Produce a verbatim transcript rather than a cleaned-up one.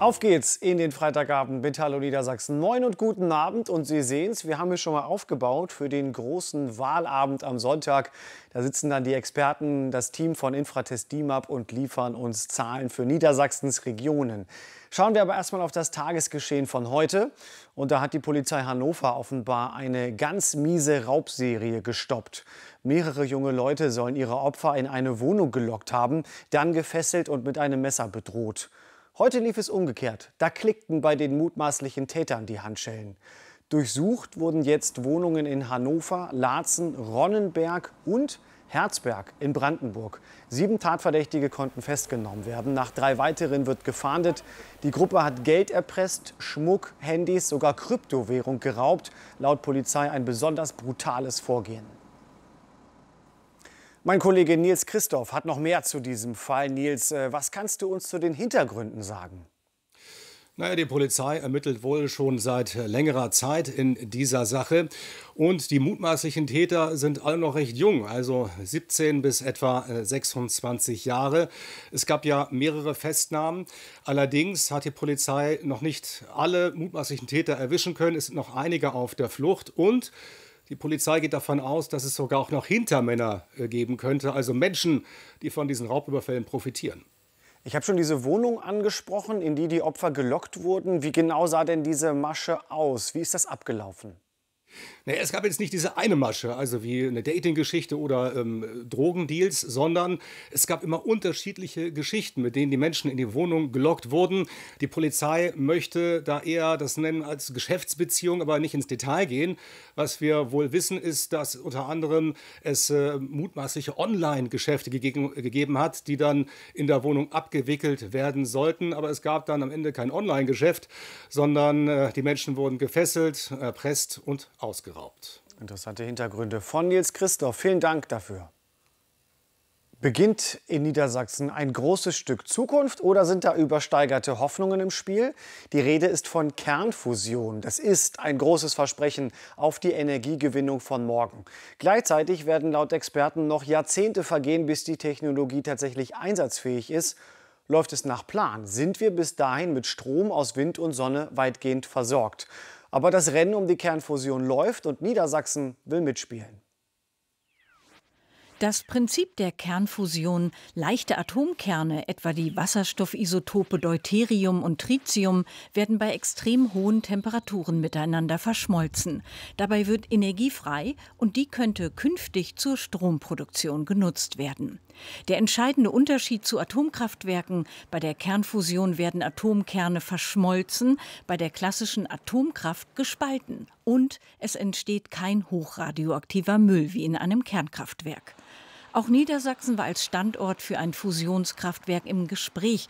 Auf geht's in den Freitagabend mit Hallo Niedersachsen. Moin und guten Abend. Und Sie sehen es, wir haben hier schon mal aufgebaut für den großen Wahlabend am Sonntag. Da sitzen dann die Experten, das Team von Infratest D I M A P und liefern uns Zahlen für Niedersachsens Regionen. Schauen wir aber erstmal auf das Tagesgeschehen von heute. Und da hat die Polizei Hannover offenbar eine ganz miese Raubserie gestoppt. Mehrere junge Leute sollen ihre Opfer in eine Wohnung gelockt haben, dann gefesselt und mit einem Messer bedroht. Heute lief es umgekehrt. Da klickten bei den mutmaßlichen Tätern die Handschellen. Durchsucht wurden jetzt Wohnungen in Hannover, Laatzen, Ronnenberg und Herzberg in Brandenburg. Sieben Tatverdächtige konnten festgenommen werden. Nach drei weiteren wird gefahndet. Die Gruppe hat Geld erpresst, Schmuck, Handys, sogar Kryptowährung geraubt. Laut Polizei ein besonders brutales Vorgehen. Mein Kollege Nils Christoph hat noch mehr zu diesem Fall. Nils, was kannst du uns zu den Hintergründen sagen? Naja, die Polizei ermittelt wohl schon seit längerer Zeit in dieser Sache. Und die mutmaßlichen Täter sind alle noch recht jung, also siebzehn bis etwa sechsundzwanzig Jahre. Es gab ja mehrere Festnahmen. Allerdings hat die Polizei noch nicht alle mutmaßlichen Täter erwischen können. Es sind noch einige auf der Flucht und die Polizei geht davon aus, dass es sogar auch noch Hintermänner geben könnte, also Menschen, die von diesen Raubüberfällen profitieren. Ich habe schon diese Wohnung angesprochen, in die die Opfer gelockt wurden. Wie genau sah denn diese Masche aus? Wie ist das abgelaufen? Naja, es gab jetzt nicht diese eine Masche, also wie eine Dating-Geschichte oder ähm, Drogendeals, sondern es gab immer unterschiedliche Geschichten, mit denen die Menschen in die Wohnung gelockt wurden. Die Polizei möchte da eher das nennen als Geschäftsbeziehung, aber nicht ins Detail gehen. Was wir wohl wissen, ist, dass unter anderem es äh, mutmaßliche Online-Geschäfte gegeben, gegeben hat, die dann in der Wohnung abgewickelt werden sollten. Aber es gab dann am Ende kein Online-Geschäft, sondern äh, die Menschen wurden gefesselt, erpresst und ausgeraubt. Interessante Hintergründe von Nils Christoph. Vielen Dank dafür. Beginnt in Niedersachsen ein großes Stück Zukunft oder sind da übersteigerte Hoffnungen im Spiel? Die Rede ist von Kernfusion. Das ist ein großes Versprechen auf die Energiegewinnung von morgen. Gleichzeitig werden laut Experten noch Jahrzehnte vergehen, bis die Technologie tatsächlich einsatzfähig ist. Läuft es nach Plan, sind wir bis dahin mit Strom aus Wind und Sonne weitgehend versorgt. Aber das Rennen um die Kernfusion läuft und Niedersachsen will mitspielen. Das Prinzip der Kernfusion, leichte Atomkerne, etwa die Wasserstoffisotope Deuterium und Tritium, werden bei extrem hohen Temperaturen miteinander verschmolzen. Dabei wird Energie frei und die könnte künftig zur Stromproduktion genutzt werden. Der entscheidende Unterschied zu Atomkraftwerken: bei der Kernfusion werden Atomkerne verschmolzen, bei der klassischen Atomkraft gespalten. Und es entsteht kein hochradioaktiver Müll wie in einem Kernkraftwerk. Auch Niedersachsen war als Standort für ein Fusionskraftwerk im Gespräch.